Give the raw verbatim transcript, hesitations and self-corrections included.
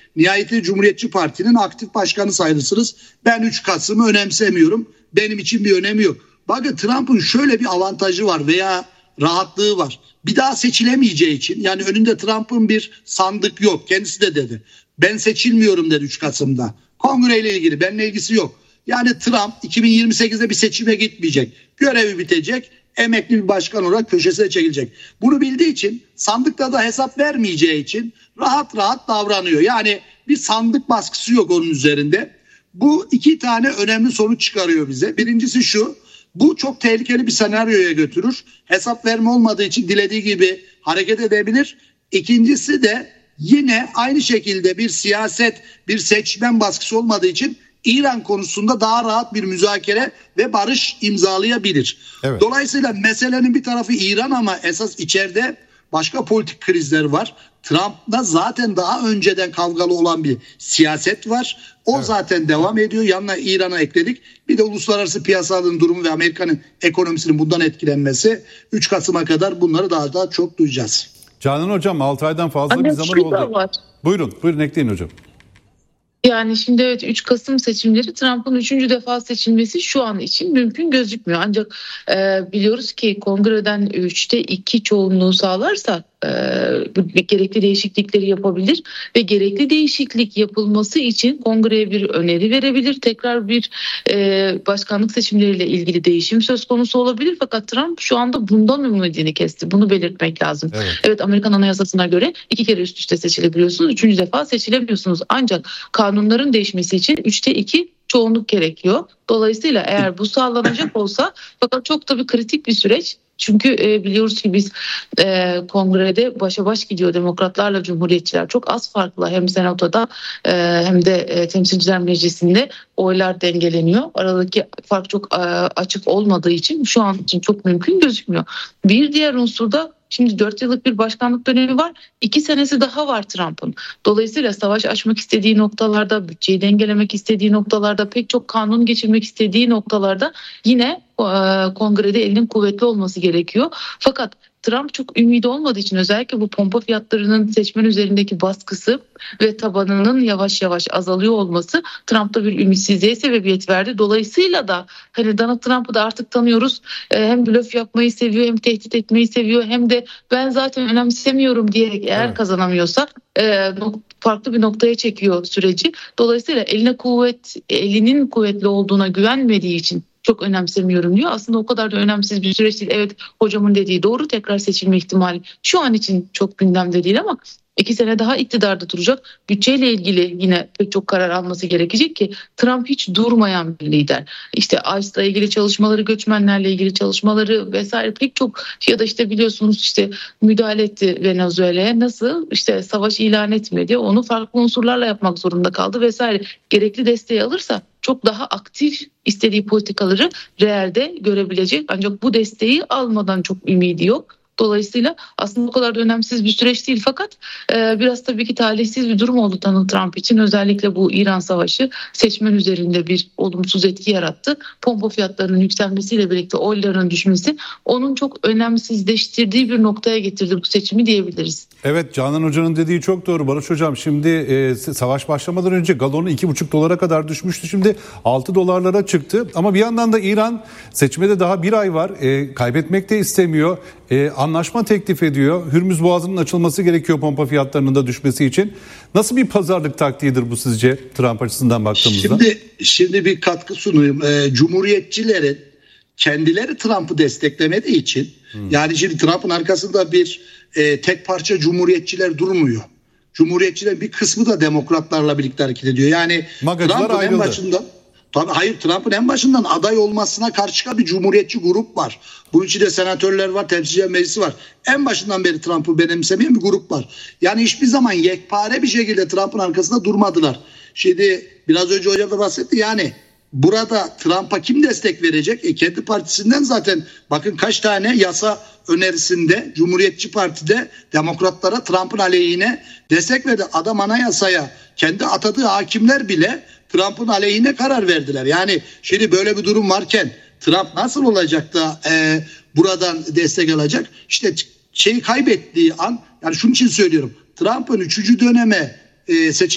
Nihayetinde Cumhuriyetçi Parti'nin aktif başkanı sayılırsınız. Ben üç Kasım'ı önemsemiyorum. Benim için bir önemi yok. Bakın Trump'ın şöyle bir avantajı var veya rahatlığı var. Bir daha seçilemeyeceği için, yani önünde Trump'ın bir sandık yok. Kendisi de dedi. Ben seçilmiyorum dedi üç Kasım'da. Kongreyle ilgili benimle ilgisi yok. Yani Trump iki bin yirmi sekizde bir seçime gitmeyecek. Görevi bitecek. Emekli bir başkan olarak köşesine çekilecek. Bunu bildiği için, sandıkta da hesap vermeyeceği için rahat rahat davranıyor. Yani bir sandık baskısı yok onun üzerinde. Bu iki tane önemli sonuç çıkarıyor bize. Birincisi şu: bu çok tehlikeli bir senaryoya götürür. Hesap verme olmadığı için dilediği gibi hareket edebilir. İkincisi de yine aynı şekilde bir siyaset, bir seçmen baskısı olmadığı için İran konusunda daha rahat bir müzakere ve barış imzalayabilir. Evet. Dolayısıyla meselenin bir tarafı İran ama esas içeride başka politik krizler var. Trump'la zaten daha önceden kavgalı olan bir siyaset var. O evet. zaten devam ediyor. Yanına İran'a ekledik. Bir de uluslararası piyasaların durumu ve Amerika'nın ekonomisinin bundan etkilenmesi. üç Kasım'a kadar bunları daha daha çok duyacağız. Canan Hocam, altı aydan fazla Anne, bir zaman oldu. Var. Buyurun, buyurun ekleyin hocam. Yani şimdi evet, üç Kasım seçimleri, Trump'ın üçüncü defa seçilmesi şu an için mümkün gözükmüyor. Ancak e, biliyoruz ki kongreden üçte iki çoğunluğu sağlarsa e, gerekli değişiklikleri yapabilir ve gerekli değişiklik yapılması için kongreye bir öneri verebilir. Tekrar bir e, başkanlık seçimleriyle ilgili değişim söz konusu olabilir. Fakat Trump şu anda bundan ümidini kesti. Bunu belirtmek lazım. Evet, evet Amerikan Anayasası'na göre iki kere üst üste seçilebiliyorsunuz. Üçüncü defa seçilemiyorsunuz. Ancak kanunların değişmesi için üçte iki çoğunluk gerekiyor. Dolayısıyla eğer bu sağlanacak olsa, fakat çok tabii kritik bir süreç. Çünkü e, biliyoruz ki biz e, kongrede başa baş gidiyor demokratlarla cumhuriyetçiler. Çok az farklı, hem senatoda e, hem de e, temsilciler meclisinde oylar dengeleniyor. Aradaki fark çok e, açık olmadığı için şu an için çok mümkün gözükmüyor. Bir diğer unsur da, şimdi dört yıllık bir başkanlık dönemi var. iki senesi daha var Trump'ın. Dolayısıyla savaş açmak istediği noktalarda, bütçeyi dengelemek istediği noktalarda, pek çok kanun geçirmek istediği noktalarda yine e, kongrede elinin kuvvetli olması gerekiyor. Fakat Trump çok ümidi olmadığı için, özellikle bu pompa fiyatlarının seçmen üzerindeki baskısı ve tabanının yavaş yavaş azalıyor olması Trump'ta bir ümitsizliğe sebebiyet verdi. Dolayısıyla da hani Donald Trump'ı da artık tanıyoruz. Hem blöf yapmayı seviyor, hem tehdit etmeyi seviyor, hem de ben zaten önemsemiyorum diyerek eğer evet. kazanamıyorsa farklı bir noktaya çekiyor süreci. Dolayısıyla eline kuvvet, elinin kuvvetli olduğuna güvenmediği için çok önemsemiyorum diyor. Aslında o kadar da önemsiz bir süreç değil. Evet, hocamın dediği doğru, tekrar seçilme ihtimali şu an için çok gündemde değil ama iki sene daha iktidarda duracak. Bütçeyle ilgili yine pek çok karar alması gerekecek ki Trump hiç durmayan bir lider. İşte I C E'la ilgili çalışmaları, göçmenlerle ilgili çalışmaları vesaire pek çok, ya da işte biliyorsunuz işte müdahale etti Venezuela'ya, nasıl işte savaş ilan etmedi, onu farklı unsurlarla yapmak zorunda kaldı vesaire. Gerekli desteği alırsa çok daha aktif istediği politikaları realde görebilecek. Ancak bu desteği almadan çok ümidi yok. Dolayısıyla aslında o kadar da önemsiz bir süreç değil, fakat e, biraz tabii ki talihsiz bir durum oldu Donald Trump için. Özellikle bu İran savaşı seçmen üzerinde bir olumsuz etki yarattı. Pompa fiyatlarının yükselmesiyle birlikte oyların düşmesi onun çok önemsizleştirdiği bir noktaya getirdi bu seçimi diyebiliriz. Evet, Canan Hoca'nın dediği çok doğru Barış Hocam. Şimdi e, savaş başlamadan önce galonu iki buçuk dolara kadar düşmüştü. Şimdi altı dolarlara çıktı. Ama bir yandan da İran, seçmede daha bir ay var. E, kaybetmek de istemiyor. E, anlaşma teklif ediyor. Hürmüz Boğazı'nın açılması gerekiyor pompa fiyatlarının da düşmesi için. Nasıl bir pazarlık taktiğidir bu sizce Trump açısından baktığımızda? Şimdi, şimdi bir katkı sunayım. E, Cumhuriyetçilerin kendileri Trump'ı desteklemediği için, hmm. yani şimdi Trump'ın arkasında bir e, tek parça cumhuriyetçiler durmuyor. Cumhuriyetçilerin bir kısmı da demokratlarla birlikte hareket ediyor. Yani Magacılar Trump'ın ayrıldı. en başından Tabii hayır Trump'ın en başından aday olmasına karşı çıkan bir cumhuriyetçi grup var. Bunun içinde senatörler var, temsilciler meclisi var. En başından beri Trump'ı benimsemeyen bir grup var. Yani hiçbir zaman yekpare bir şekilde Trump'ın arkasında durmadılar. Şimdi biraz önce hocam da bahsetti, yani burada Trump'a kim destek verecek? E kendi partisinden zaten bakın kaç tane yasa önerisinde Cumhuriyetçi Parti'de demokratlara Trump'ın aleyhine destek verdi. Adam anayasaya kendi atadığı hakimler bile Trump'ın aleyhine karar verdiler. Yani şimdi böyle bir durum varken Trump nasıl olacak da e, buradan destek alacak? İşte şeyi kaybettiği an, yani şunun için söylüyorum. Trump'ın üçüncü döneme e, seçim